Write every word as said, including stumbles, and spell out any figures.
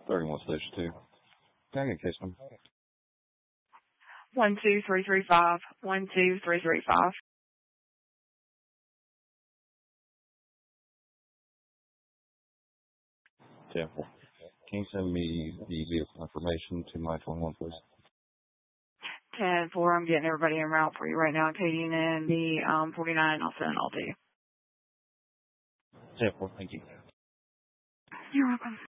thirty-one Station two. Can I get a case number? One two three three five. One two three three five. ten four. Can you send me the vehicle information to my twenty-one, please? ten four, I'm getting everybody en route for you right now, including in the um, forty-nine. I'll send it all to you. ten four, thank you. You're welcome.